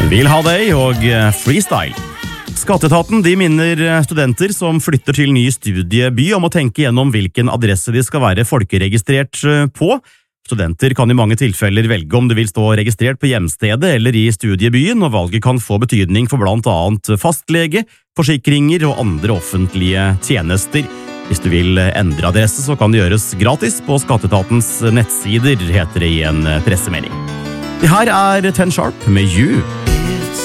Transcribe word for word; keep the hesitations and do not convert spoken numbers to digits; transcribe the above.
Vil ha deg og freestyle. Skatteetaten de minner studenter som flytter til ny studieby om å tenke gjennom hvilken adresse de skal være folkeregistrert på. Studenter kan i mange tilfeller velge om det vil stå registrert på hjemstedet eller i studiebyen, og valget kan få betydning for blant annet fastlege, forsikringer og andre offentlige tjenester. Hvis du vil endre adresse, så kan det gjøres gratis på Skatteetatens nettsider, heter det i en pressemelding. Det her er Ten Sharp med You.